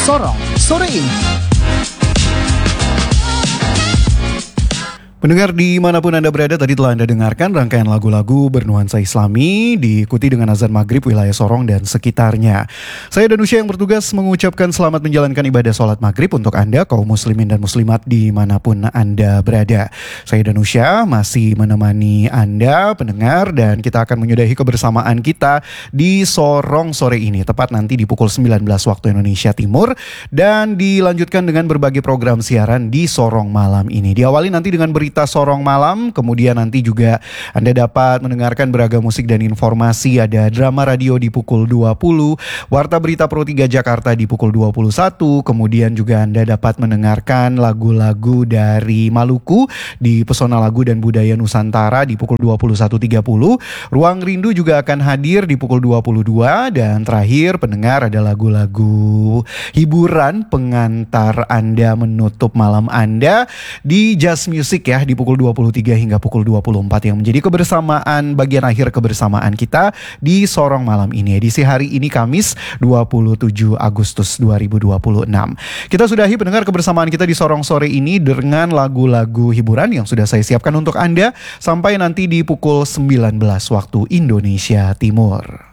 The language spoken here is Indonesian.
Sorong sore ini. Pendengar dimanapun Anda berada, tadi telah Anda dengarkan rangkaian lagu-lagu bernuansa Islami diikuti dengan azan maghrib wilayah Sorong dan sekitarnya. Saya Danusya yang bertugas mengucapkan selamat menjalankan ibadah sholat maghrib untuk Anda kaum muslimin dan muslimat dimanapun Anda berada. Saya Danusya masih menemani Anda pendengar dan kita akan menyudahi kebersamaan kita di Sorong sore ini tepat nanti di pukul 19 waktu Indonesia Timur dan dilanjutkan dengan berbagai program siaran di Sorong malam ini. Diawali nanti dengan berita Sorong malam, kemudian nanti juga Anda dapat mendengarkan beragam musik dan informasi. Ada drama radio di pukul 20, Warta Berita Pro 3 Jakarta di pukul 21, kemudian juga Anda dapat mendengarkan lagu-lagu dari Maluku di Pesona Lagu dan Budaya Nusantara di pukul 21.30. Ruang Rindu juga akan hadir di pukul 22 dan terakhir pendengar ada lagu-lagu hiburan pengantar Anda menutup malam Anda di Just Music ya di pukul 23 hingga pukul 24 yang menjadi kebersamaan bagian akhir kebersamaan kita di Sorong malam ini. Edisi hari ini Kamis 27 Agustus 2026. Kita sudahi pendengar kebersamaan kita di Sorong sore ini dengan lagu-lagu hiburan yang sudah saya siapkan untuk Anda sampai nanti di pukul 19 waktu Indonesia Timur.